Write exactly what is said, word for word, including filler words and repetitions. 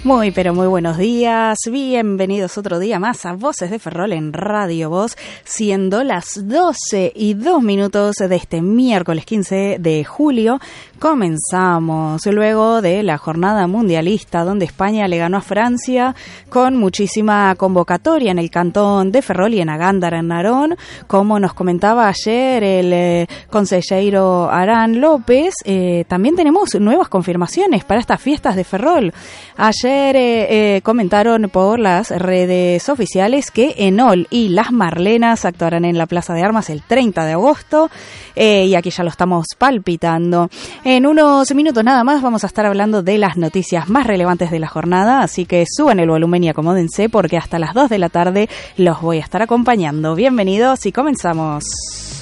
Muy, pero muy buenos días. Bienvenidos otro día más a Voces de Ferrol en Radio Voz, siendo las doce y dos minutos de este miércoles quince de julio. Comenzamos luego de la jornada mundialista donde España le ganó a Francia con muchísima convocatoria en el cantón de Ferrol y en Agándara, en Narón. Como nos comentaba ayer el eh, consejero Arán López, eh, también tenemos nuevas confirmaciones para estas fiestas de Ferrol. Ayer eh, eh, comentaron por las redes oficiales que Enol y Las Marlenas actuarán en la Plaza de Armas el treinta de agosto eh, y aquí ya lo estamos palpitando. En unos minutos nada más vamos a estar hablando de las noticias más relevantes de la jornada, así que suban el volumen y acomódense porque hasta las dos de la tarde los voy a estar acompañando. Bienvenidos y comenzamos.